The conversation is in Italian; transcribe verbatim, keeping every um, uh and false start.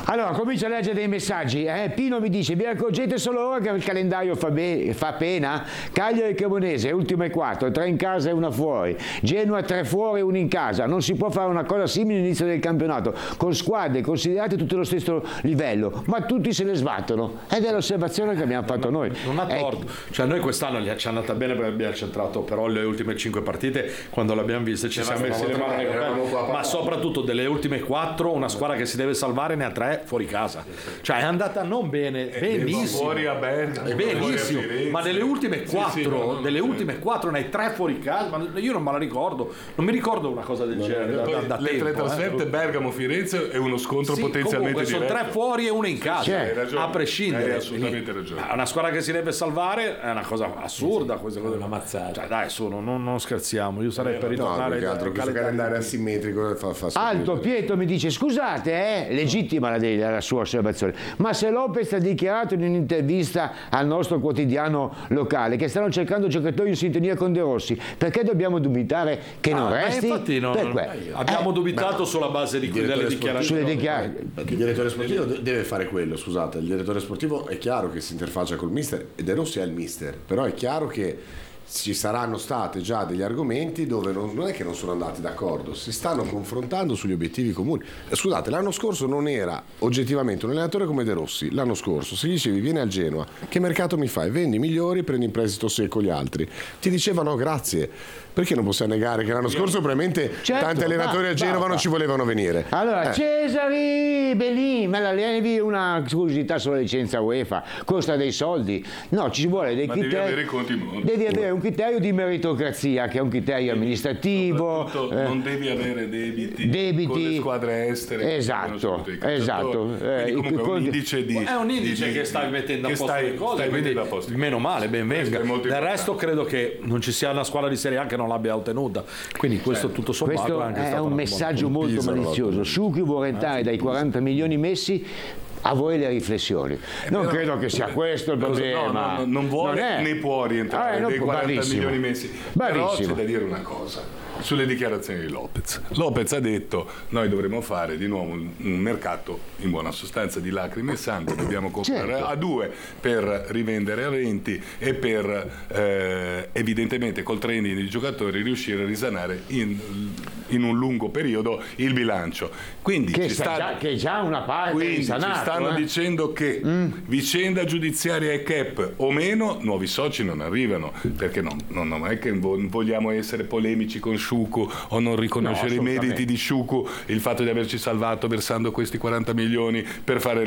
Allora, comincio a leggere dei messaggi. Eh, Pino mi dice: vi accorgete solo ora che il calendario fa, be- fa pena? Cagliari e Cremonese, ultime quattro, tre in casa e una fuori. Genoa, tre fuori e una in casa. Non si può fare una cosa simile all'inizio del campionato, con squadre considerate tutte allo stesso livello, ma tutti se ne sbattono. Ed è l'osservazione che abbiamo fatto noi. Non ha torto. Eh, cioè, noi quest'anno ci è andata bene perché abbiamo centrato, però le ultime cinque partite, quando le abbiamo viste, ci siamo messi le mani. Ma soprattutto delle ultime quattro, una squadra che si deve salvare ne ha tre fuori casa. Cioè è andata non bene, benissimo. Fuori a Bergamo, benissimo. Ma delle ultime quattro, sì, sì, no, no, delle no, ultime no. quattro ne hai tre fuori casa. Ma io non me la ricordo. Non mi ricordo una cosa del no, genere. Da, da, da le tempo, tre trasferte, eh. Bergamo, Firenze, è uno scontro sì, potenzialmente diretto. Sono tre fuori e una in casa. Cioè, a prescindere. Hai assolutamente ragione. Una squadra che si deve salvare è una cosa assurda. Sì, questa cosa. Una mazzata. Cioè, dai, su, non, non scherziamo. Io sarei per ritornare. No, altro, questo calendario asimmetrico fa, fa Alto Pietro mi dice: scusate, eh, legittima la, la sua osservazione, ma se Lopez ha dichiarato in un'intervista al nostro quotidiano locale che stanno cercando giocatori in sintonia con De Rossi, perché dobbiamo dubitare che non ah, resti? Infatti no, non, abbiamo eh, dubitato sulla base di quelle dichiarazioni. Sulle dichiar- perché il direttore sportivo deve fare quello, scusate, il direttore sportivo è chiaro che si interfaccia col mister e De Rossi è il mister, però è chiaro che ci saranno state già degli argomenti dove non, non è che non sono andati d'accordo, si stanno confrontando sugli obiettivi comuni. Scusate, l'anno scorso non era oggettivamente un allenatore come De Rossi. L'anno scorso se gli dicevi vieni al Genoa, che mercato mi fai? Vendi i migliori, prendi in prestito secco gli altri, ti dicevano grazie. Perché non possiamo negare che l'anno scorso probabilmente certo, tanti allenatori va, a Genova va, non va. ci volevano venire? Allora, eh. Cesari, Belin, ma la levi una curiosità sulla licenza UEFA, costa dei soldi. No, ci vuole dei ma criteri. Devi avere conti in devi avere un criterio di meritocrazia, che è un criterio amministrativo. Eh, non devi avere debiti, debiti con le squadre estere. Esatto, esatto. Eh, comunque è un indice di. È un indice di, che stai mettendo a che posto stai, le cose, stai quindi posto. meno male, ben venga. Del resto credo che non ci sia una squadra di Serie A che non l'abbia ottenuta. Quindi questo certo. tutto sommato questo è anche è stato un messaggio molto Pisa, malizioso. Succhi vuole entrare dai quaranta milioni messi. A voi le riflessioni. Non però, credo che sia questo il problema. No, no, no, non vuole non né può rientrare ah, dei quaranta bravissimo. milioni messi. Bravissimo. Però c'è da dire una cosa sulle dichiarazioni di Lopez. Lopez ha detto: noi dovremo fare di nuovo un, un mercato in buona sostanza di lacrime e sangue, dobbiamo comprare certo. a due per rivendere a venti e per eh, evidentemente col training di giocatori riuscire a risanare in, in un lungo periodo il bilancio. Quindi che, ci sta, già, che è già una parte quindi risanato, ci stanno eh? dicendo che mm. vicenda giudiziaria e cap o meno, nuovi soci non arrivano, perché no, no, non è che vogliamo essere polemici con Sciucu o non riconoscere no, i meriti di Sciucu, il fatto di averci salvato versando questi quaranta milioni per fare